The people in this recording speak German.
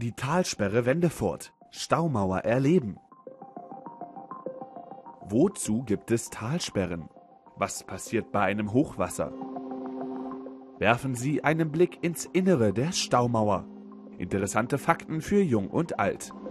Die Talsperre Wendefurt. Staumauer erleben. Wozu gibt es Talsperren? Was passiert bei einem Hochwasser? Werfen Sie einen Blick ins Innere der Staumauer. Interessante Fakten für Jung und Alt.